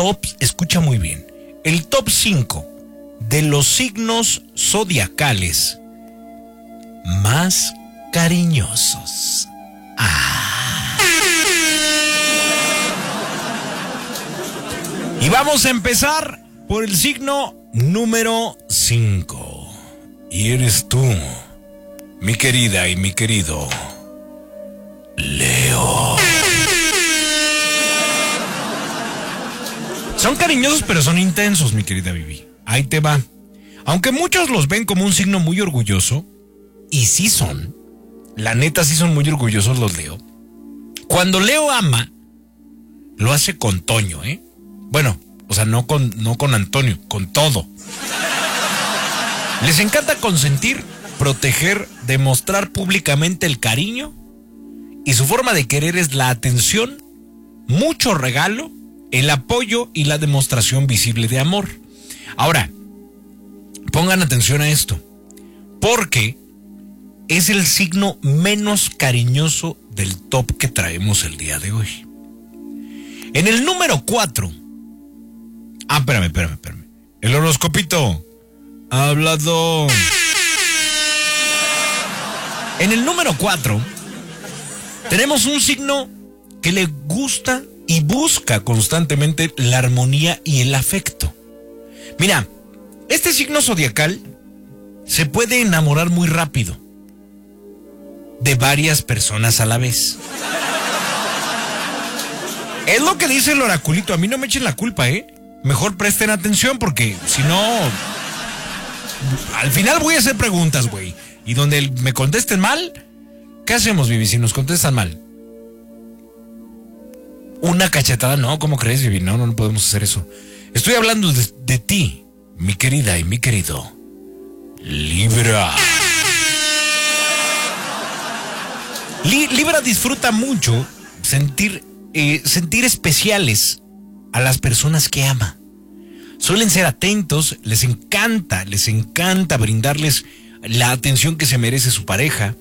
top, escucha muy bien, el top 5 de los signos zodiacales más cariñosos. Y vamos a empezar por el signo número 5. Y eres tú, mi querida y mi querido Leo. Son cariñosos, pero son intensos, mi querida Vivi. Ahí te va. Aunque muchos los ven como un signo muy orgulloso, y sí son, la neta sí son muy orgullosos los Leo. Cuando Leo ama, lo hace con Toño, ¿eh? Bueno, o sea, no con Antonio, con todo. Les encanta consentir, proteger, demostrar públicamente el cariño, y su forma de querer es la atención, mucho regalo, el apoyo y la demostración visible de amor. Ahora, pongan atención a esto, porque es el signo menos cariñoso del top que traemos el día de hoy. En el número 4... Espérame. El horoscopito ha hablado. En el número 4 tenemos un signo que le gusta y busca constantemente la armonía y el afecto. Mira, este signo zodiacal se puede enamorar muy rápido de varias personas a la vez. Es lo que dice el oraculito. A mí no me echen la culpa, ¿eh? Mejor presten atención porque si no, al final voy a hacer preguntas, güey. Y donde me contesten mal, ¿qué hacemos, Vivi, si nos contestan mal? Una cachetada, no, ¿cómo crees, Vivi? No podemos hacer eso. Estoy hablando de ti, mi querida y mi querido Libra. Libra disfruta mucho sentir especiales a las personas que ama. Suelen ser atentos, les encanta brindarles la atención que se merece su pareja.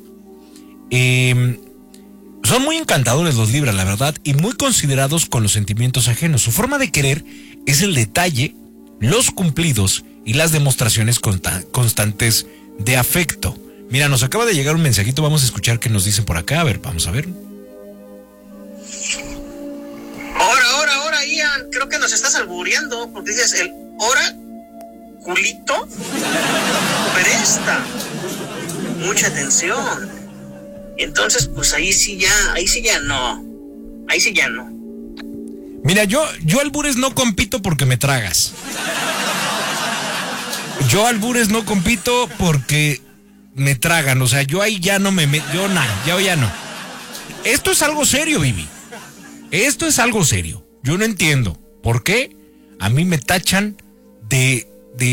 Son muy encantadores los Libra, la verdad, y muy considerados con los sentimientos ajenos. Su forma de querer es el detalle, los cumplidos y las demostraciones constantes de afecto. Mira, nos acaba de llegar un mensajito, vamos a escuchar qué nos dicen por acá. A ver, vamos a ver. Ahora, Ian, creo que nos estás albureando, porque dices el culito presta mucha atención. Entonces, pues ahí sí ya no. Mira, yo albures no compito porque me tragas. Yo albures no compito porque me tragan, o sea, yo ahí ya no me meto, ya no. Esto es algo serio, Vivi. Esto es algo serio. Yo no entiendo por qué a mí me tachan de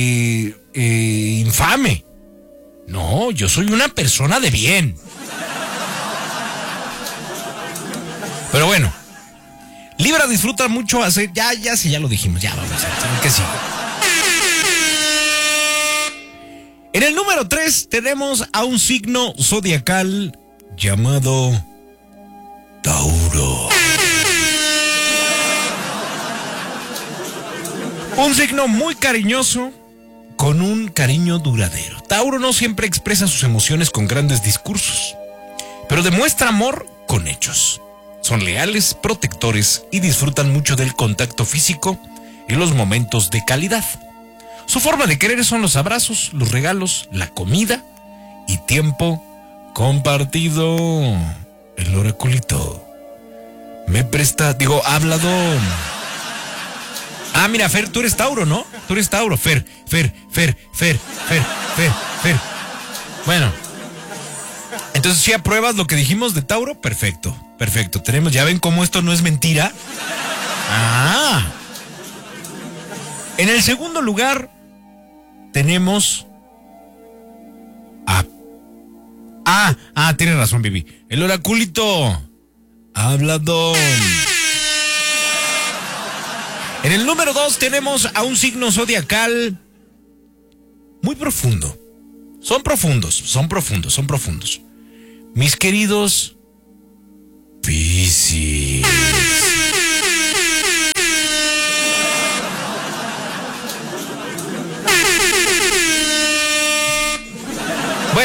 infame. No, yo soy una persona de bien. Pero bueno, Libra disfruta mucho hacer, ya lo dijimos, ya vamos a ver qué sigue. En el número 3 tenemos a un signo zodiacal llamado Tauro. Un signo muy cariñoso, con un cariño duradero. Tauro no siempre expresa sus emociones con grandes discursos, pero demuestra amor con hechos. Son leales, protectores y disfrutan mucho del contacto físico y los momentos de calidad. Su forma de querer son los abrazos, los regalos, la comida y tiempo compartido. El oraculito me presta, hablador. Mira, Fer, tú eres Tauro, ¿no? Tú eres Tauro, Fer. Bueno, entonces si apruebas lo que dijimos de Tauro, perfecto. Tenemos, ya ven cómo esto no es mentira. En el segundo lugar tenemos tienes razón, Vivi. El oraculito hablador. En el número 2 tenemos a un signo zodiacal muy profundo. Son profundos. Mis queridos Piscis.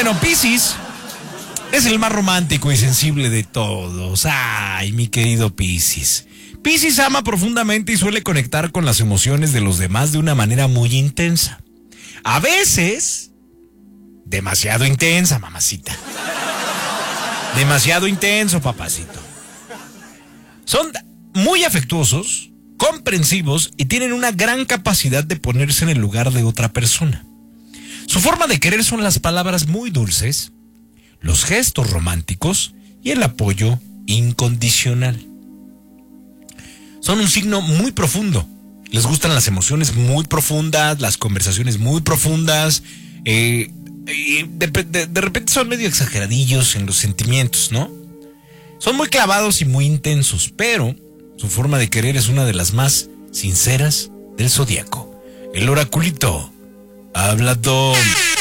Bueno, Piscis es el más romántico y sensible de todos. Ay, mi querido Piscis. Piscis ama profundamente y suele conectar con las emociones de los demás de una manera muy intensa. A veces, demasiado intensa, mamacita. Demasiado intenso, papacito. Son muy afectuosos, comprensivos y tienen una gran capacidad de ponerse en el lugar de otra persona. Su forma de querer son las palabras muy dulces, los gestos románticos y el apoyo incondicional. Son un signo muy profundo. Les gustan las emociones muy profundas, las conversaciones muy profundas. De repente son medio exageradillos en los sentimientos, ¿no? Son muy clavados y muy intensos, pero su forma de querer es una de las más sinceras del zodiaco. El oraculito hablador.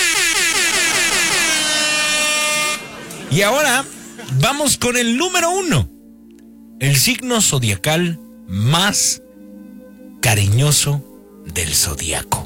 Y ahora vamos con el número 1. El signo zodiacal más cariñoso del zodiaco.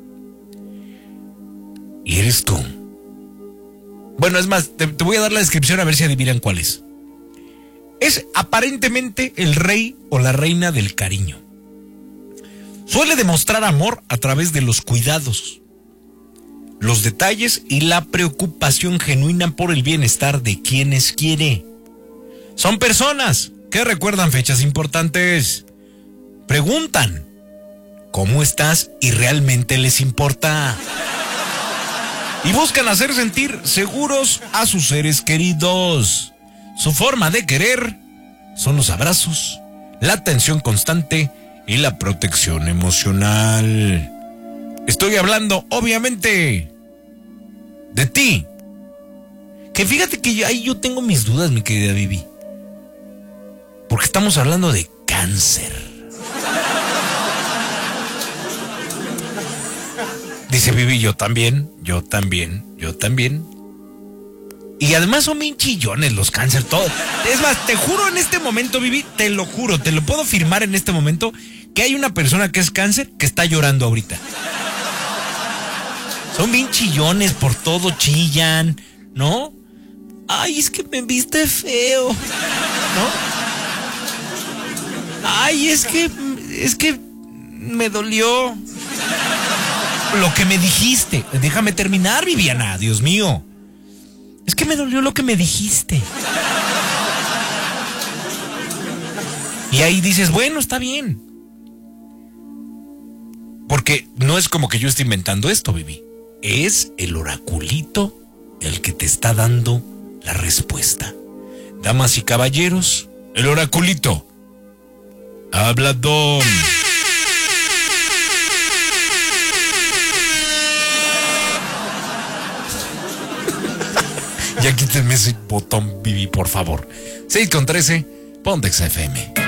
Y eres tú. Bueno, es más, te voy a dar la descripción a ver si adivinan cuál es. Es aparentemente el rey o la reina del cariño. Suele demostrar amor a través de los cuidados, los detalles y la preocupación genuina por el bienestar de quienes quiere. Son personas que recuerdan fechas importantes, preguntan ¿cómo estás? Y realmente les importa. Y buscan hacer sentir seguros a sus seres queridos. Su forma de querer son los abrazos, la atención constante y la protección emocional. Estoy hablando, obviamente, de ti. Que fíjate que ahí yo tengo mis dudas, mi querida Vivi. Porque estamos hablando de Cáncer. Dice Vivi, yo también. Y además son bien chillones los Cáncer, todo. Es más, te juro en este momento, Vivi, te lo juro, te lo puedo firmar en este momento, que hay una persona que es Cáncer que está llorando ahorita. Son bien chillones, por todo chillan, ¿no? Ay, es que me viste feo, ¿no? Ay, es que me dolió lo que me dijiste. Déjame terminar, Viviana, Dios mío. Es que me dolió lo que me dijiste. Y ahí dices, bueno, está bien. Porque no es como que yo esté inventando esto, Vivi. Es el oraculito el que te está dando la respuesta. Damas y caballeros, el oraculito hablador. Ya quítenme ese botón, Vivi, por favor. 6:13, Pontex FM.